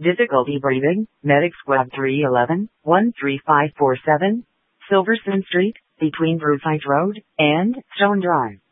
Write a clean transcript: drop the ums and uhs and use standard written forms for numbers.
Difficulty breathing, Medic Squad 311, 13547, Silverstone Street, between Brucite Road and Stone Drive.